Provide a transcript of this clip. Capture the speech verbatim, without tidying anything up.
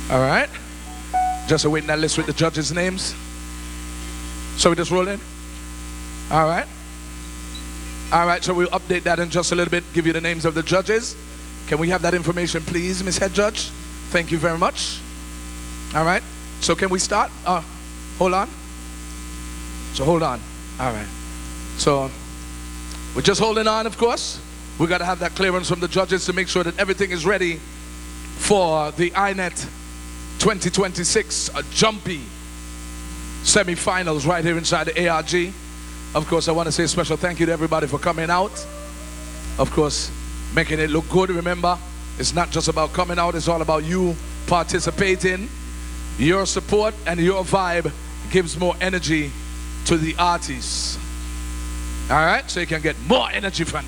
All right. Just awaiting that list with the judges' names. So we just roll in? All right. All right, so we'll update that in just a little bit, give you the names of the judges. Can we have that information, please, Miss Head Judge? Thank you very much. All right. So can we start? Uh, hold on. So hold on. All right. So we're just holding on, of course. We got to have that clearance from the judges to make sure that everything is ready for the I net twenty twenty-six uh, Jumpy semifinals right here inside the A R G. Of course, I want to say a special thank you to everybody for coming out. Of course, making it look good. Remember, it's not just about coming out, it's all about you participating. Your support and your vibe gives more energy to the artists. All right, so you can get more energy from that.